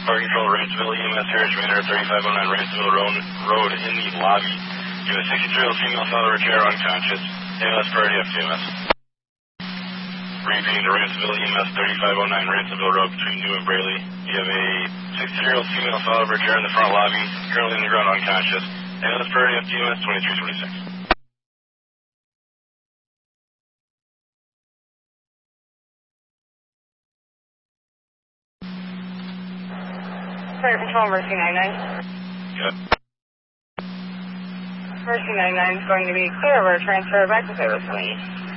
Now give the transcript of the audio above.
Fire Control, Ransomville EMS, Harris Manor, 3509 Ransomville Road in the lobby. You have a 63-year-old female fell over a chair unconscious. ALS priority FTMS. Repeating to Ransomville EMS, 3509 Ransomville Road between New and Braley. You have a 63-year-old female fell over a chair in the front lobby, currently on the ground unconscious. ALS priority FTMS, 2326. Fire Control, Mercy 99. Good. Mercy 99 is going to be clear of our transfer back to service, please.